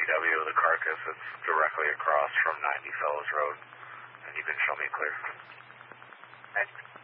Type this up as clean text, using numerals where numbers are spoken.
DPW of the carcass. It's directly across from 90 Fellows Road, and you can show me clear. Thanks.